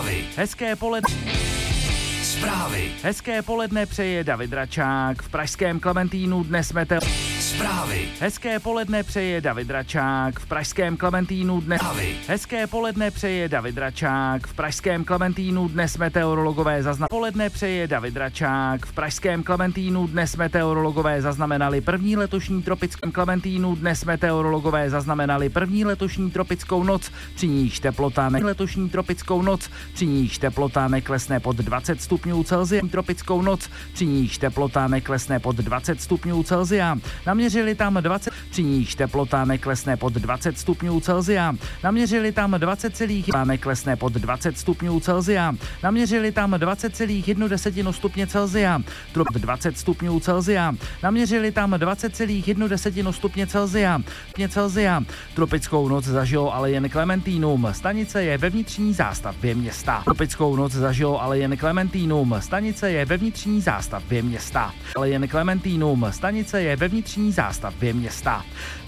Hezké poledne přeje David Račák. V pražském Klementínu dnes meteo. Hezké poledne přeje David Račák. V pražském Klementínu dnes. Hezké poledne přeje David Račák. V pražském Klementínu dnes meteorologové poledne přeje David Račák. V pražském Klementínu dnes meteorologové zaznamenali první letošní tropickou Klementínu dnes meteorologové zaznamenali první letošní tropickou noc, při níž teplota letošní tropickou noc, při níž teplota neklesne pod 20 stupňů Celsia. Tropickou noc, při níž teplota neklesne pod 20 stupňů Celsia. Naměřili tam 20, při níž teplota neklesne pod 20 stupňů Celsia. Naměřili tam 20,1 neklesne pod 20 stupňů Celsia. Naměřili tam 20,1 stupně Celsia. Trop 20 stupňů Celsia. Naměřili tam 20,1 stupně Celsia. Tropickou noc zažilo ale jen Klementínum. Stanice je ve vnitřní zástavbě města. Tropickou noc zažilo ale jen Klementínum. Stanice je ve vnitřní zástavbě města. Ale jen Klementínum. Stanice je ve vnitřní zástavbě města.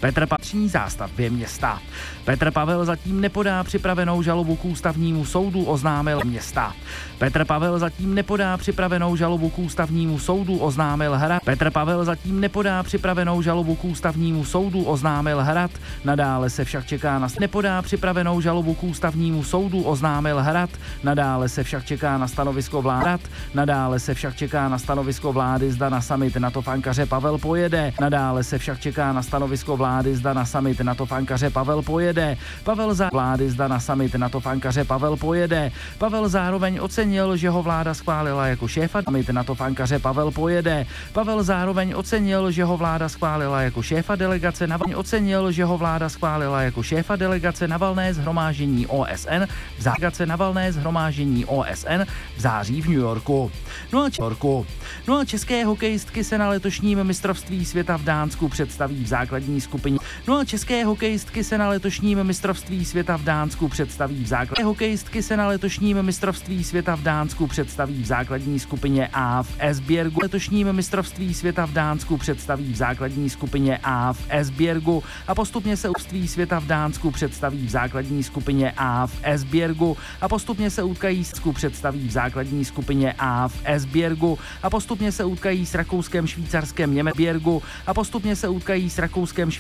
Petr Pavel zatím nepodá připravenou žalobu k ústavnímu soudu, oznámil města. Petr Pavel zatím nepodá připravenou žalobu k ústavnímu soudu, oznámil Hrad. Petr Pavel zatím nepodá připravenou žalobu k ústavnímu soudu, oznámil Hrad. Nadále se však čeká na nepodá připravenou žalobu k ústavnímu soudu, oznámil Hrad. Nadále se však čeká na stanovisko vlády. Nadále se však čeká na stanovisko vlády, zda na summit NATO fankaře Pavel pojede. Nadále se však čeká na stanovisko vlády, zda na summit NATO fankaře Pavel pojede. Pavel zároveň ocenil, že ho vláda schválila jako šéfa summit NATO fankaře Pavel pojede. Pavel zároveň ocenil, že ho vláda schválila jako šéfa delegace na valné shromáždění OSN v září v New Yorku. No a české hokejistky se na letošním mistrovství světa v Dánsku představí v základní skupině. A v Esbjergu. A postupně se utkají s Rakouskem, Švýcarskem,